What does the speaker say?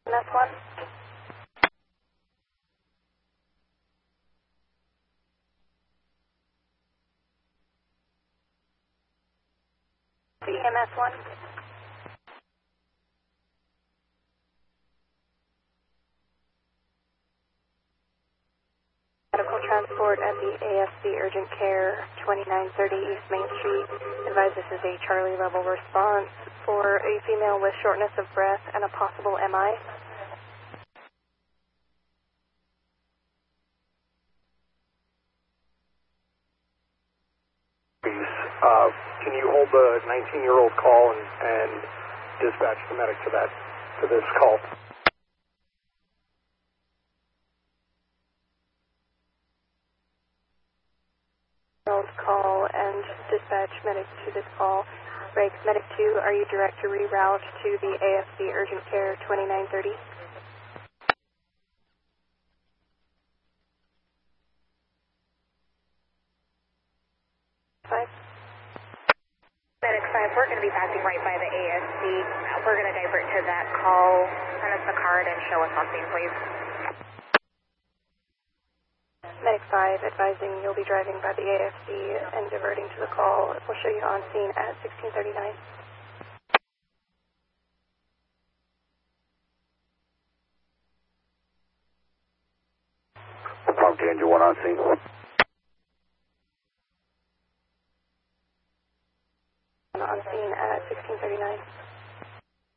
That's one. EMS one. Medical transport at the AFC Urgent Care, 2930 East Main Street. Advise this is a Charlie level response for a female with shortness of breath and a possible MI. Can you hold the 19-year-old call and dispatch the medic to this call? Call and dispatch medic to this call. Regs, medic 2, are you direct to reroute to the AFC Urgent Care 2930? Medic 5, we're going to be passing right by the AFC. We're going to divert to that call. Send us the card and show us on scene, please. Medic 5, advising you'll be driving by the AFC and diverting to the call. We'll show you on scene at 1639. Prompt Danger 1 on scene. On scene at 1639.